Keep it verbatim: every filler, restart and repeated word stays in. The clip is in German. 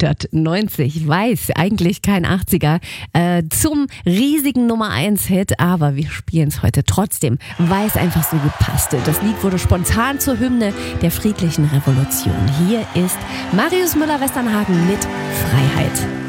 neunzehnhundertneunzig. Weiß, eigentlich kein achtziger, äh, zum riesigen Nummer eins Hit, aber wir spielen es heute trotzdem, weil es einfach so gut passte. Das Lied wurde spontan zur Hymne der friedlichen Revolution. Hier ist Marius Müller-Westernhagen mit Freiheit.